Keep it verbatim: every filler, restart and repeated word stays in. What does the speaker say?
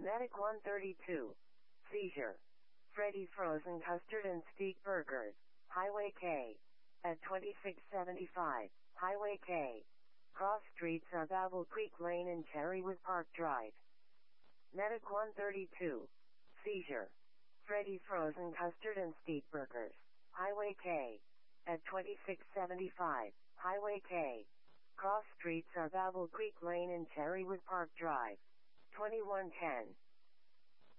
Medic one thirty-two. Seizure. Freddy's Frozen Custard and Steak Burgers. Highway K. At twenty-six seventy-five. Highway K. Cross Streets of Babel Creek Lane and Cherrywood Park Drive. Medic one thirty-two. Seizure. Freddy's Frozen Custard and Steak Burgers. Highway K. At twenty-six seventy-five. Highway K. Cross Streets of Babel Creek Lane and Cherrywood Park Drive. twenty-one ten.